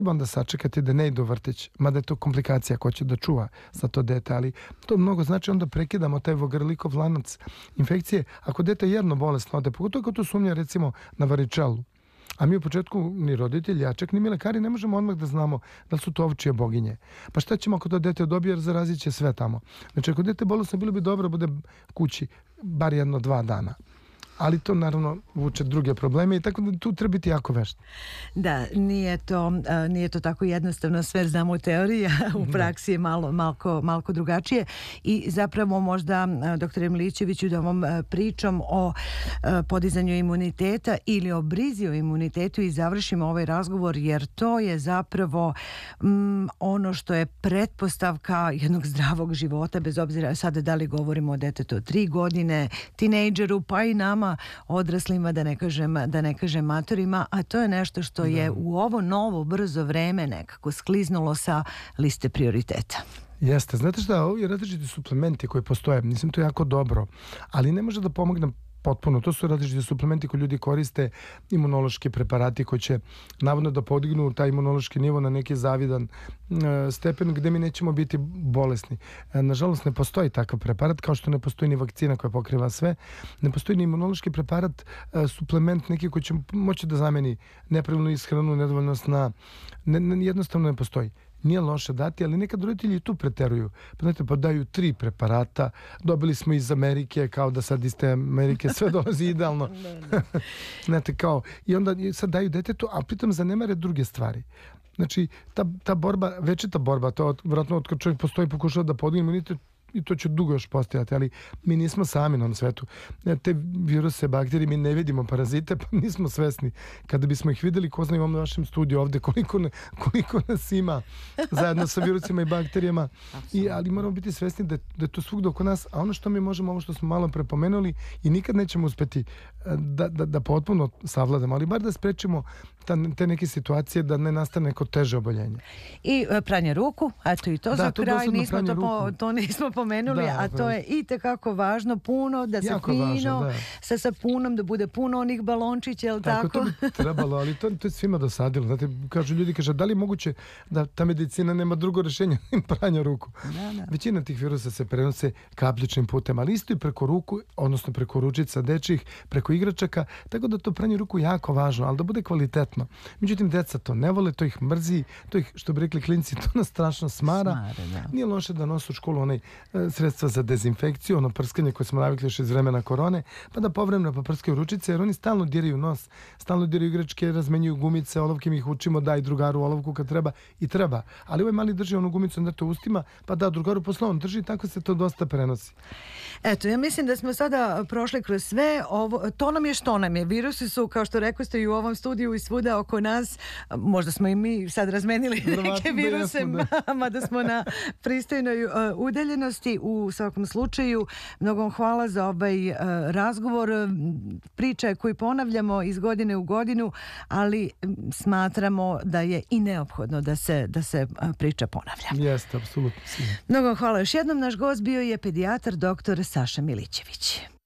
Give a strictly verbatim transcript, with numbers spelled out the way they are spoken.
onda sačekati da ne ide u vrtić, mada je to komplikacija ko će da čuva za to dete, ali to mnogo znači onda prekidamo taj vogrlikov lanac infekcije. Ako dete je jedno bolesno ode, pogotovo ako to sumnja recimo na varičelu, a mi u početku ni roditelji, a čak ni mi lekari ne možemo odmah da znamo da li su to ovčije boginje. Pa šta ćemo ako to dete dobije, jer zarazit će sve tamo. Znači ako dete bolesno, bilo bi dobro da bude kući bar jedno, dva dana. Ali to naravno vuče druge probleme i tako da tu treba biti jako vešt. Da, nije to, nije to tako jednostavno, sve znamo u teoriji, a u praksi je malo, malko, malko drugačije i zapravo možda doktore Milićeviću da ovom pričom o podizanju imuniteta ili o brizi o imunitetu i završimo ovaj razgovor, jer to je zapravo mm, ono što je pretpostavka jednog zdravog života, bez obzira sada da li govorimo o detetu od tri godine, tinejdžeru, pa i nama odraslima, da ne kažem, da ne kažem matorima, a to je nešto što je da. u ovo novo, brzo vreme nekako skliznulo sa liste prioriteta. Jeste, znate šta, ovi različiti suplementi koji postoje, mislim to je jako dobro, ali ne može da pomogne potpuno. To su različiti suplementi koji ljudi koriste, imunološki preparati koji će navodno da podignu taj imunološki nivo na neki zavidan uh, stepen gde mi nećemo biti bolesni. Uh, nažalost ne postoji takav preparat, kao što ne postoji ni vakcina koja pokriva sve. Ne postoji ni imunološki preparat, uh, suplement neki koji će moći da zameni nepravilnu ishranu, nedovoljno sna. Ne, ne, jednostavno ne postoji. Nije loše dati, ali nekad roditelji tu preteruju. Pa znate, pa daju tri preparata, dobili smo iz Amerike, kao da sad iz te Amerike sve dolazi idealno. Znate, kao, i onda sad daju detetu, a pritom zanemare druge stvari. Znači, ta, ta borba, večita borba, to vjerojatno od kad čovjek postoji pokušava da podigne imunitet, i to će dugo još postojati, ali mi nismo sami na ovom svetu. Te viruse, bakterije, mi ne vidimo parazite, pa nismo svesni. Kada bismo ih videli, ko zna, imamo na našem studiju ovde koliko, ne, koliko nas ima zajedno sa virusima i bakterijama. I, ali moramo biti svesni da, da je to svugdje oko nas, a ono što mi možemo, ovo što smo malo prepomenuli i nikad nećemo uspeti da, da, da potpuno savladamo, ali bar da sprečimo ta, te neke situacije da ne nastane neko teže oboljenje. I pranje ruku, eto i to da, za to kraj, nismo to, po, to nismo pomenuli, da, a to je i tekako važno, puno, da se jako fino, važno, da. sa sapunom, da bude puno onih balončića, je li tako? Tako, to bi trebalo, ali to, to je svima dosadilo. Znate, kažu ljudi, kaže, da li je moguće da ta medicina nema drugo rješenje im pranja ruku? Da, da. Većina tih virusa se prenose kapljičnim putem, ali isto i preko ruku, odnosno preko ručica dečjih, preko igračaka, tako da to pranje ruku jako važno, ali da bude kvalitetno. Međutim, deca to ne vole, to ih mrzi, to ih, što bi rekli klinci, to nas strašno smara. Smare, da. Nije loše da nosu u školu onaj sredstva za dezinfekciju, ono prskanje koje smo navikli još iz vremena korone, pa da povremeno poprskaju ručice, jer oni stalno diraju nos, stalno diraju igračke, razmenjuju gumice, olovke, mi ih učimo, daj drugaru olovku kad treba i treba. Ali ovaj mali drži onu gumicu onda to ustima, pa da drugaru posle on drži, tako se to dosta prenosi. Eto, ja mislim da smo sada prošli kroz sve. Ovo, to nam je što nam je. Virusi su, kao što rekao ste, i u ovom studiju i svuda oko nas. Možda smo i mi sad razmenili neke viruse, da. mada smo na pristojnoj uh, udaljenosti. U svakom slučaju, mnogo hvala za ovaj uh, razgovor. Priča koju ponavljamo iz godine u godinu, ali smatramo da je i neophodno da se, da se uh, priča ponavlja. Jeste, apsolutno. Mnogo hvala još jednom. Naš gost bio je pedijatar doktor Saša Milićević.